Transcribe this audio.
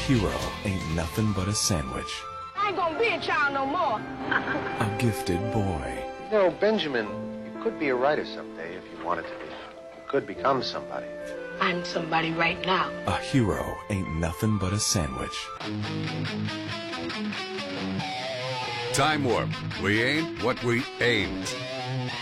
hero ain't nothing but a sandwich. I ain't gonna be a child no more. A gifted boy. You know, Benjamin, you could be a writer someday if you wanted to be. You could become somebody. I'm somebody right now. A hero ain't nothing but a sandwich. Time Warp. We ain't what we ain't.